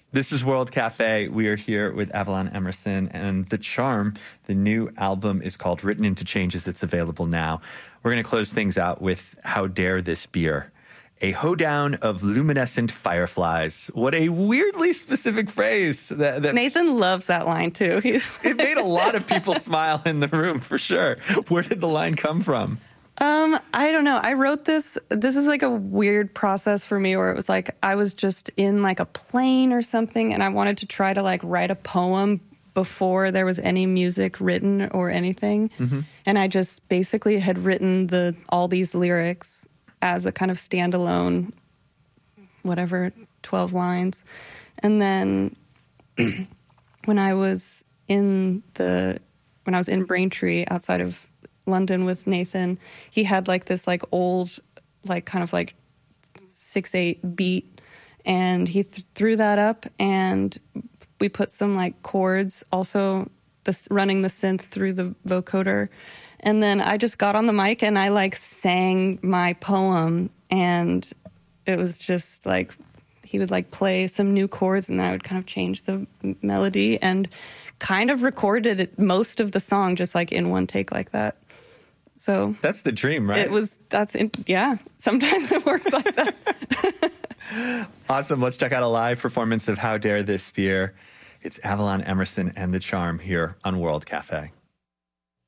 This is World Cafe. We are here with Avalon Emerson and The Charm. The new album is called Written into Changes. It's available now. We're going to close things out with How Dare This Beer? A hoedown of luminescent fireflies. What a weirdly specific phrase. That Nathan loves that line, too. It made a lot of people smile in the room, for sure. Where did the line come from? I don't know. I wrote this. This is like a weird process for me where it was like I was just in like a plane or something, and I wanted to try to like write a poem before there was any music written or anything. Mm-hmm. And I just basically had written all these lyrics as a kind of standalone, whatever, 12 lines. And then when I was in Braintree outside of London with Nathan, he had like this like old, like kind of like 6/8 beat, and he threw that up, and we put some like chords, also running the synth through the vocoder. And then I just got on the mic and I like sang my poem, and it was just like he would like play some new chords and I would kind of change the melody and kind of recorded most of the song just like in one take like that. So that's the dream, right? Yeah. Sometimes it works like that. Awesome. Let's check out a live performance of How Dare This Beer. It's Avalon Emerson and The Charm here on World Cafe.